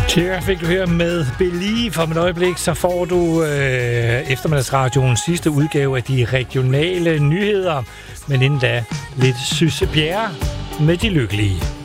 Cher fik du her med Believe. Om et øjeblik, så får du eftermiddagsradioens sidste udgave af de regionale nyheder. Men inden da, lidt Sysse Bjerre med de lykkelige.